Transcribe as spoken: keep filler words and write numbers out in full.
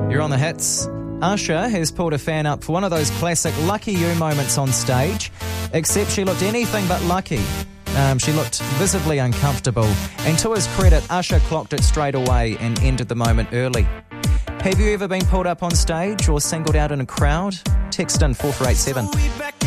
You're on the hits. Usher has pulled a fan up for one of those classic lucky you moments on stage, except she looked anything but lucky. Um, she looked visibly uncomfortable, and to his credit, Usher clocked it straight away and ended the moment early. Have you ever been pulled up on stage or singled out in a crowd? Text in four four eight seven.